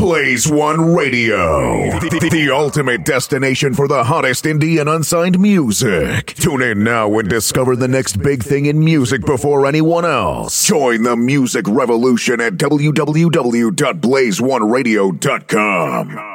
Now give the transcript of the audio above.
Blaze One Radio, the ultimate destination for the hottest indie and unsigned music. Tune in now and discover the next big thing in music before anyone else. Join the music revolution at www.blazeoneradio.com.